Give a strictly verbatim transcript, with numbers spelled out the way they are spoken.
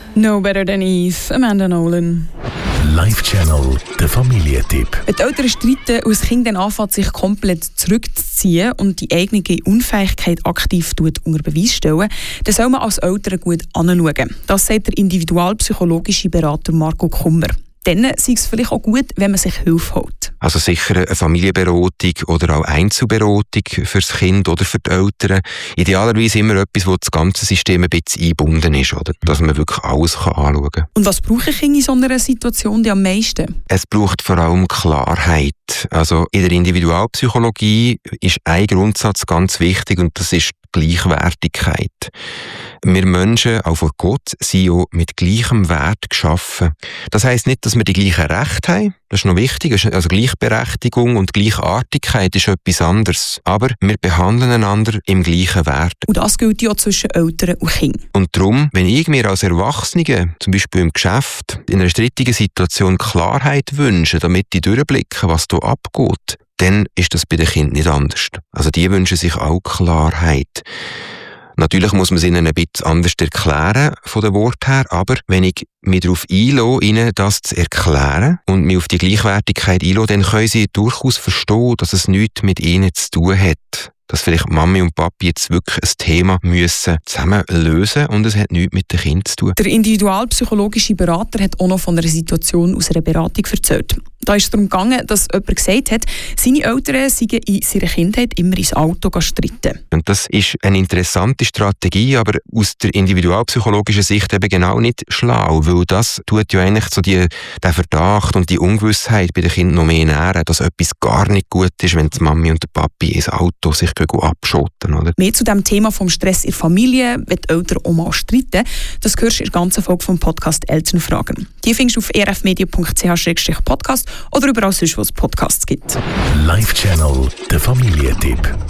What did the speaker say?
No Better Than Eve, Amanda Nolan. Live-Channel, der Familientipp. Wenn die Eltern streiten und das Kind dann anfängt, sich komplett zurückzuziehen und die eigene Unfähigkeit aktiv unter Beweis stellen, dann soll man als Eltern gut anschauen. Das sagt der individualpsychologische Berater Marco Kummer. Dann sei es vielleicht auch gut, wenn man sich Hilfe holt. Also sicher eine Familienberatung oder auch Einzelberatung für das Kind oder für die Eltern. Idealerweise immer etwas, wo das ganze System ein bisschen eingebunden ist, oder? Dass man wirklich alles anschauen kann. Und was brauche ich in so einer Situation am meisten? Es braucht vor allem Klarheit. Also in der Individualpsychologie ist ein Grundsatz ganz wichtig und das ist Gleichwertigkeit. Wir Menschen, auch vor Gott, sind ja mit gleichem Wert geschaffen. Das heisst nicht, dass wir die gleichen Rechte haben. Das ist noch wichtig. Also Gleichberechtigung und Gleichartigkeit ist etwas anderes. Aber wir behandeln einander im gleichen Wert. Und das gilt ja zwischen Eltern und Kindern. Und darum, wenn ich mir als Erwachsene, zum Beispiel im Geschäft, in einer strittigen Situation Klarheit wünsche, damit ich durchblicke, was hier abgeht, dann ist das bei den Kindern nicht anders. Also die wünschen sich auch Klarheit. Natürlich muss man es ihnen ein bisschen anders erklären, von den Worten her, aber wenn ich mich darauf einlasse, ihnen das zu erklären und mich auf die Gleichwertigkeit einlasse, dann können sie durchaus verstehen, dass es nichts mit ihnen zu tun hat. Dass vielleicht Mami und Papi jetzt wirklich ein Thema müssen zusammen lösen und es hat nichts mit den Kindern zu tun. Der individualpsychologische Berater hat auch noch von einer Situation aus einer Beratung erzählt. Da ist es darum gegangen, dass jemand gesagt hat, seine Eltern seien in seiner Kindheit immer ins Auto gestritten. Und das ist eine interessante Strategie, aber aus der individualpsychologischen Sicht eben genau nicht schlau, weil das tut ja eigentlich so die, den Verdacht und die Ungewissheit bei den Kindern noch mehr nähren, dass etwas gar nicht gut ist, wenn die Mami und der Papi ins Auto sich abschotten, oder? Mehr zu dem Thema vom Stress in der Familie, wenn die Eltern auch mal streiten, das hörst du in der ganzen Folge vom Podcast «Elternfragen». Die findest du auf e r f media punkt c h slash podcast oder überall sonst, wo es Podcasts gibt. Live-Channel, der Familientipp.